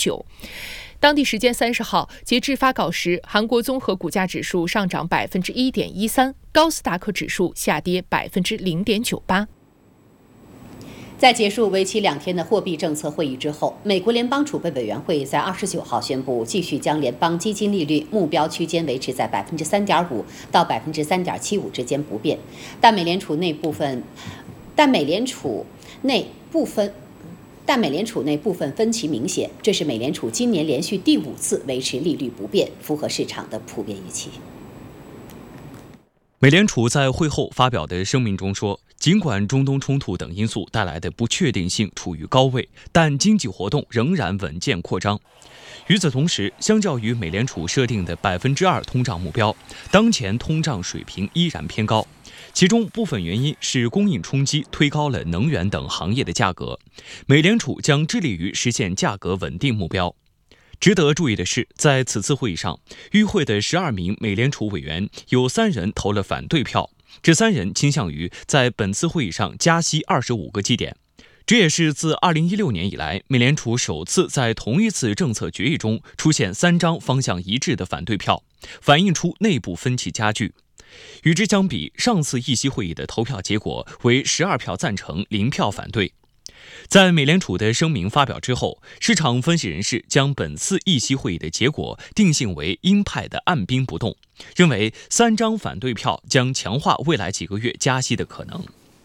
0.9%。当地时间30号，截至发稿时，韩国综合股价指数上涨1.13%，高斯达克指数下跌0.98%。 在结束为期2天的货币政策会议之后，美国联邦储备委员会在29号宣布，继续将联邦基金利率目标区间维持在3.5%到3.75%之间不变，但美联储内部分分歧明显，这是美联储今年连续第5次维持利率不变，符合市场的普遍预期。 美联储在会后发表的声明中说，尽管中东冲突等因素带来的不确定性处于高位，但经济活动仍然稳健扩张。与此同时，相较于美联储设定的2%通胀目标，当前通胀水平依然偏高。其中部分原因是供应冲击推高了能源等行业的价格。美联储将致力于实现价格稳定目标。值得注意的是，在此次会议上，与会的12名美联储委员有3人投了反对票，这3人倾向于在本次会议上加息25个基点。这也是自2016年以来，美联储首次在同一次政策决议中出现3张方向一致的反对票，反映出内部分歧加剧。与之相比，上次议息会议的投票结果为12票赞成，0票反对。在美联储的声明发表之后，市场分析人士将本次议息会议的结果定性为鹰派的按兵不动，认为3张反对票将强化未来几个月加息的可能。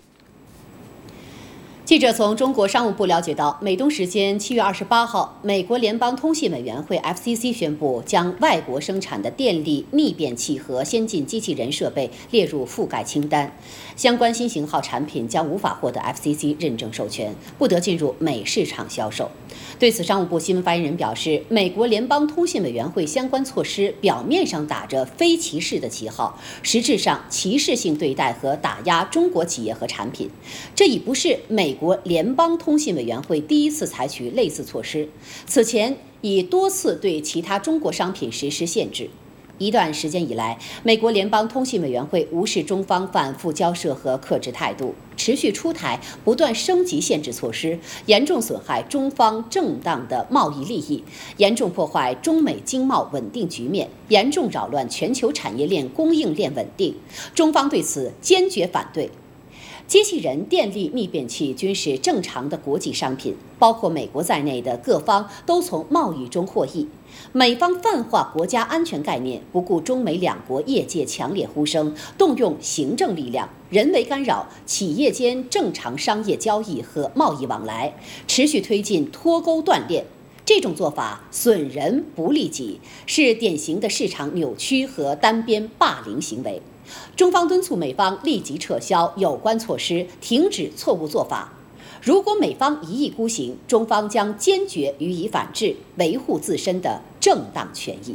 记者从中国商务部了解到，美东时间7月28号，美国联邦通信委员会 FCC 宣布将外国生产的电力逆变器和先进机器人设备列入覆盖清单，相关新型号产品将无法获得 FCC 认证授权，不得进入美市场销售。对此，商务部新闻发言人表示，美国联邦通信委员会相关措施表面上打着非歧视的旗号，实质上歧视性对待和打压中国企业和产品。这已不是美国联邦通信委员会第一次采取类似措施，此前已多次对其他中国商品实施限制。一段时间以来，美国联邦通信委员会无视中方反复交涉和克制态度，持续出台不断升级限制措施，严重损害中方正当的贸易利益，严重破坏中美经贸稳定局面，严重扰乱全球产业链供应链稳定。中方对此坚决反对。机器人、电力逆变器均是正常的国际商品，包括美国在内的各方都从贸易中获益。美方泛化国家安全概念，不顾中美两国业界强烈呼声，动用行政力量，人为干扰企业间正常商业交易和贸易往来，持续推进脱钩断链。这种做法损人不利己，是典型的市场扭曲和单边霸凌行为。中方敦促美方立即撤销有关措施，停止错误做法。如果美方一意孤行，中方将坚决予以反制，维护自身的正当权益。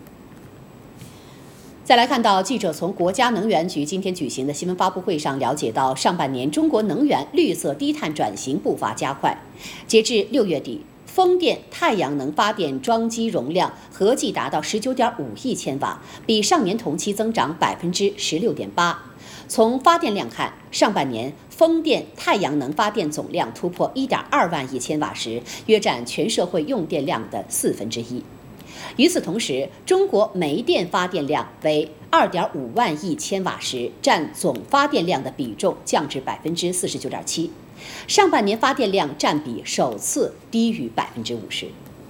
再来看到，记者从国家能源局今天举行的新闻发布会上了解到，上半年中国能源绿色低碳转型步伐加快，截至6月底，风电、太阳能发电装机容量合计达到19.5亿千瓦，比上年同期增长16.8%。从发电量看，上半年风电、太阳能发电总量突破1.2万亿千瓦时，约占全社会用电量的1/4。与此同时，中国煤电发电量为2.5万亿千瓦时，占总发电量的比重降至49.7%。上半年发电量占比首次低于50%。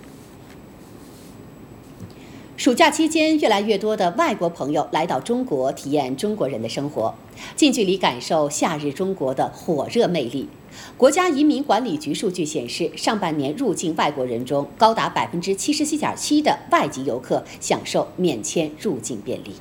暑假期间，越来越多的外国朋友来到中国，体验中国人的生活，近距离感受夏日中国的火热魅力。国家移民管理局数据显示，上半年入境外国人中，高达77.7%的外籍游客享受免签入境便利。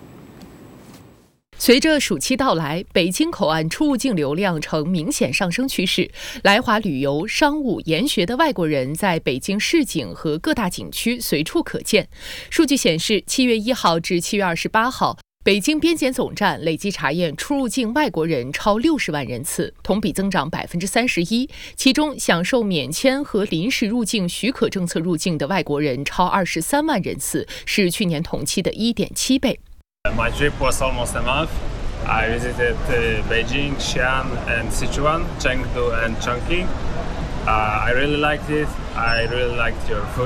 随着暑期到来，北京口岸出入境流量呈明显上升趋势。来华旅游、商务、研学的外国人在北京市井和各大景区随处可见。数据显示，7月1号至7月28号，北京边检总站累计查验出入境外国人超60万人次，同比增长31%。其中，享受免签和临时入境许可政策入境的外国人超23万人次，是去年同期的1.7倍。 My trip was almost a month. I visited Beijing, Xi'an, and Sichuan, Chengdu, and Chongqing. I really liked it. I really liked your food.